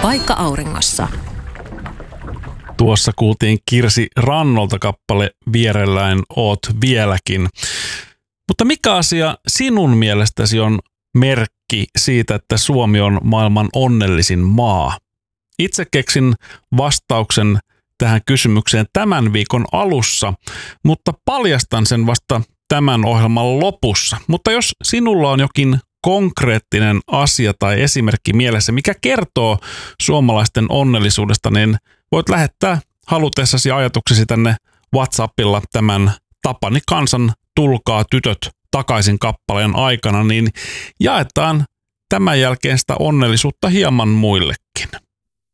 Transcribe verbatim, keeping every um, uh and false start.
Paikka auringossa. Tuossa kuultiin Kirsi Rannolta kappale Vierelläin oot vieläkin. Mutta mikä asia sinun mielestäsi on merkki siitä, että Suomi on maailman onnellisin maa? Itse keksin vastauksen tähän kysymykseen tämän viikon alussa, mutta paljastan sen vasta tämän ohjelman lopussa. Mutta jos sinulla on jokin konkreettinen asia tai esimerkki mielessä, mikä kertoo suomalaisten onnellisuudesta, niin voit lähettää halutessasi ajatuksesi tänne WhatsAppilla tämän Tapani Kansan Tulkaa tytöt takaisin kappaleen aikana, niin jaetaan tämän jälkeen sitä onnellisuutta hieman muillekin.